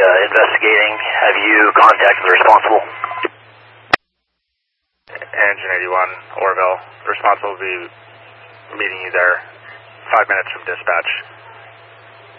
investigating. Have you contacted the responsible? Engine 81, Orville. The responsible will be meeting you there 5 minutes from dispatch.